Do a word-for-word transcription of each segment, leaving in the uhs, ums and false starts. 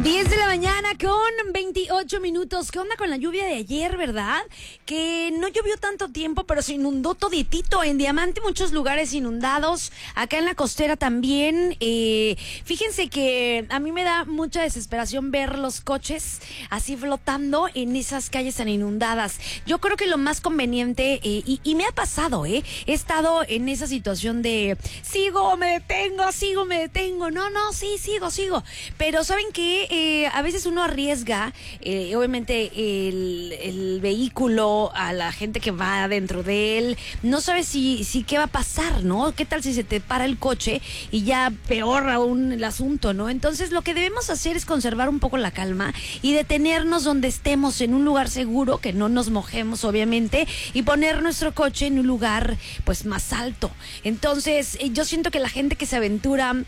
diez de la mañana con veintiocho minutos. ¿Qué onda con la lluvia de ayer, verdad? Que no llovió tanto tiempo, pero se inundó toditito. En Diamante muchos lugares inundados. Acá en la costera también. Eh, fíjense que a mí me da mucha desesperación ver los coches así flotando en esas calles tan inundadas. Yo creo que lo más conveniente, eh, y, y me ha pasado, ¿eh? He estado en esa situación de sigo, me detengo, sigo, me detengo. No, no, sí, sigo, sigo. Pero ¿saben qué? Eh, a veces uno arriesga, eh, obviamente, el, el vehículo, a la gente que va dentro de él. No sabes si, si qué va a pasar, ¿no? ¿Qué tal si se te para el coche y ya peor aún el asunto, ¿no? Entonces, lo que debemos hacer es conservar un poco la calma y detenernos donde estemos, en un lugar seguro, que no nos mojemos, obviamente, y poner nuestro coche en un lugar, pues, más alto. Entonces, eh, yo siento que la gente que se aventura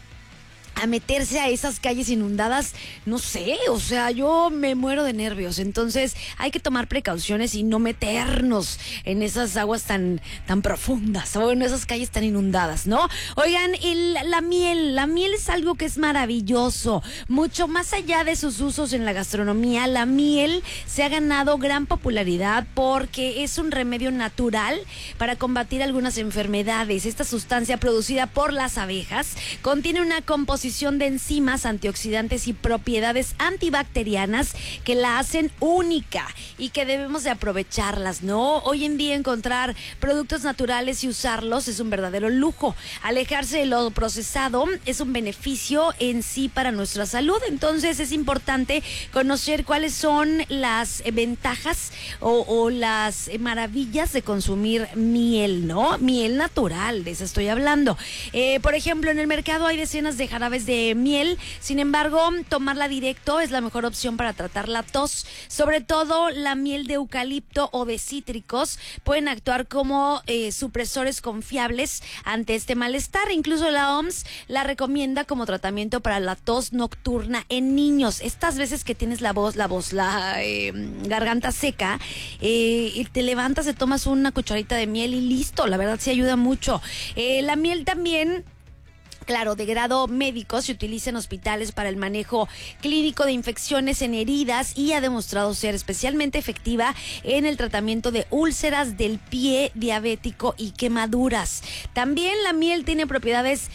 a meterse a esas calles inundadas, no sé, o sea, yo me muero de nervios. Entonces hay que tomar precauciones y no meternos en esas aguas tan, tan profundas o en esas calles tan inundadas, ¿no? Oigan, el, la miel, la miel es algo que es maravilloso, mucho más allá de sus usos en la gastronomía. La miel se ha ganado gran popularidad porque es un remedio natural para combatir algunas enfermedades. Esta sustancia producida por las abejas contiene una composición de enzimas, antioxidantes y propiedades antibacterianas que la hacen única y que debemos de aprovecharlas, ¿no? Hoy en día encontrar productos naturales y usarlos es un verdadero lujo. Alejarse de lo procesado es un beneficio en sí para nuestra salud. Entonces es importante conocer cuáles son las ventajas o, o las maravillas de consumir miel, ¿no? Miel natural, de eso estoy hablando. Eh, por ejemplo, en el mercado hay decenas de jarabes de miel, sin embargo, tomarla directo es la mejor opción para tratar la tos. Sobre todo la miel de eucalipto o de cítricos pueden actuar como eh, supresores confiables ante este malestar. Incluso la O M S la recomienda como tratamiento para la tos nocturna en niños. Estas veces que tienes la voz, la voz, la eh, garganta seca, eh, y te levantas, te tomas una cucharita de miel y listo. La verdad sí ayuda mucho. Eh, la miel también, claro, de grado médico, se utiliza en hospitales para el manejo clínico de infecciones en heridas y ha demostrado ser especialmente efectiva en el tratamiento de úlceras del pie diabético y quemaduras. También la miel tiene propiedades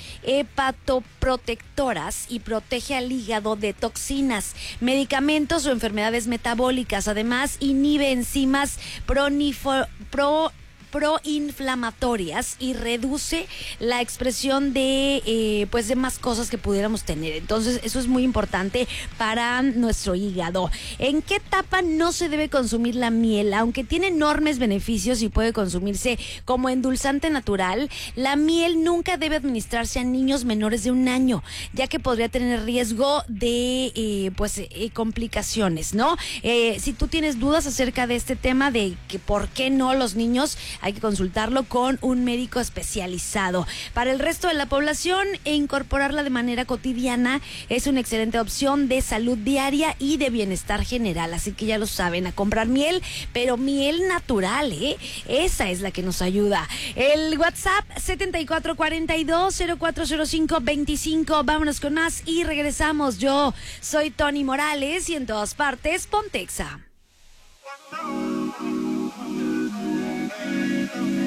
hepatoprotectoras y protege al hígado de toxinas, medicamentos o enfermedades metabólicas. Además, inhibe enzimas pronifo, pro proinflamatorias y reduce la expresión de eh, pues de más cosas que pudiéramos tener. Entonces eso es muy importante para nuestro hígado. ¿En qué etapa no se debe consumir la miel? Aunque tiene enormes beneficios y puede consumirse como endulzante natural, la miel nunca debe administrarse a niños menores de un año, ya que podría tener riesgo de eh, pues eh, complicaciones, ¿no? Eh, si tú tienes dudas acerca de este tema de que por qué no los niños, hay que consultarlo con un médico especializado. Para el resto de la población, e incorporarla de manera cotidiana es una excelente opción de salud diaria y de bienestar general. Así que ya lo saben, a comprar miel, pero miel natural, ¿eh? Esa es la que nos ayuda. El WhatsApp setenta y cuatro cuarenta y dos cero cuatro cero cinco veinticinco. Vámonos con más y regresamos. Yo soy Tony Morales y en todas partes, Pontexa.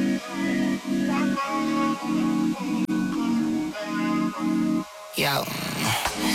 Yo.